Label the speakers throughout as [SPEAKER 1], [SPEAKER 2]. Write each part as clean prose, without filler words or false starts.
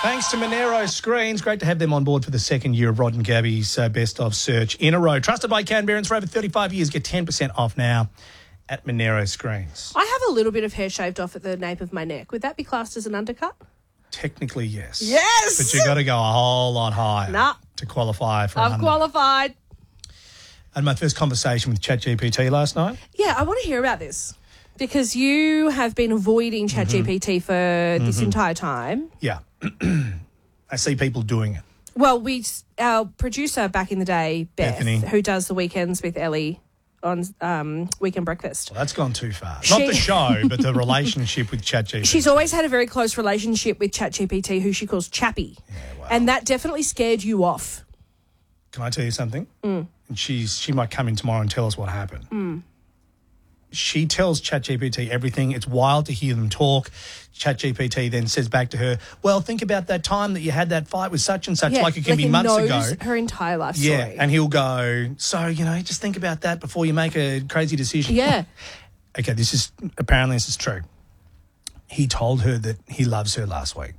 [SPEAKER 1] Thanks to Monero Screens. Great to have them on board for the second year of Rod and Gabby's Best of Search in a row. Trusted by Canberrans for over 35 years. Get 10% off now at Monero Screens.
[SPEAKER 2] I have a little bit of hair shaved off at the nape of my neck. Would that be classed as an undercut?
[SPEAKER 1] Technically, yes.
[SPEAKER 2] Yes!
[SPEAKER 1] But you got to go a whole lot higher
[SPEAKER 2] Nah.
[SPEAKER 1] to qualify for
[SPEAKER 2] I've qualified.
[SPEAKER 1] I had my first conversation with ChatGPT last night.
[SPEAKER 2] Yeah, I want to hear about this because you have been avoiding ChatGPT for this entire time.
[SPEAKER 1] Yeah. I see people doing it.
[SPEAKER 2] Well, our producer back in the day, Beth,
[SPEAKER 1] Bethany.
[SPEAKER 2] who does the weekends with Ellie on Weekend Breakfast.
[SPEAKER 1] Well, that's gone too far. Not the show, but the relationship with ChatGPT.
[SPEAKER 2] She's always had a very close relationship with ChatGPT, who she calls Chappie.
[SPEAKER 1] Yeah, wow.
[SPEAKER 2] And that definitely scared you off.
[SPEAKER 1] Can I tell you something? And she might come in tomorrow and tell us what happened. She tells ChatGPT everything. It's wild to hear them talk. ChatGPT then says back to her, well, think about that time that you had that fight with such and such, like it can be months ago.
[SPEAKER 2] Her entire life story.
[SPEAKER 1] Yeah, and he'll go, so, just think about that before you make a crazy decision.
[SPEAKER 2] Yeah.
[SPEAKER 1] Okay, this is true. He told her that he loves her last week.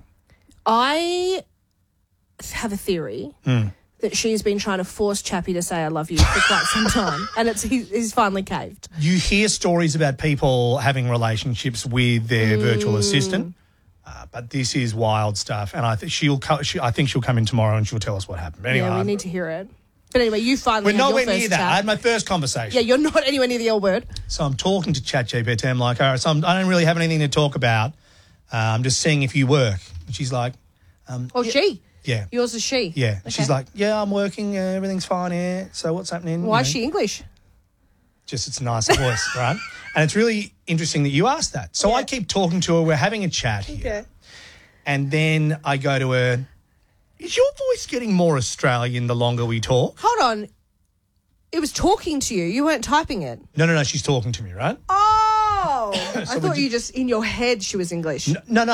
[SPEAKER 2] I have a theory that she's been trying to force Chappie to say I love you for quite some time, and he's finally caved.
[SPEAKER 1] You hear stories about people having relationships with their virtual assistant, but this is wild stuff, and I think she'll come in tomorrow and she'll tell us what happened. Anyway,
[SPEAKER 2] Yeah, we need to hear it. But anyway, you finally
[SPEAKER 1] we're
[SPEAKER 2] had
[SPEAKER 1] nowhere
[SPEAKER 2] your first
[SPEAKER 1] near that.
[SPEAKER 2] chat.
[SPEAKER 1] I had my first conversation.
[SPEAKER 2] Yeah, you're not anywhere near the L word.
[SPEAKER 1] So I'm talking to ChatGPT. I'm like, all right, so I don't really have anything to talk about. I'm just seeing if you work. And she's like,
[SPEAKER 2] She.
[SPEAKER 1] yeah.
[SPEAKER 2] Yours is she.
[SPEAKER 1] Yeah.
[SPEAKER 2] Okay.
[SPEAKER 1] She's like, yeah, I'm working. Everything's fine here. So what's happening?
[SPEAKER 2] Why is she English?
[SPEAKER 1] Just it's a nice voice, right? And it's really interesting that you asked that. So I keep talking to her. We're having a chat here.
[SPEAKER 2] Okay.
[SPEAKER 1] And then I go to her, is your voice getting more Australian the longer we talk?
[SPEAKER 2] Hold on. It was talking to you. You weren't typing it.
[SPEAKER 1] No. She's talking to me, right?
[SPEAKER 2] Oh. I thought you just, in your head, she was English.
[SPEAKER 1] No.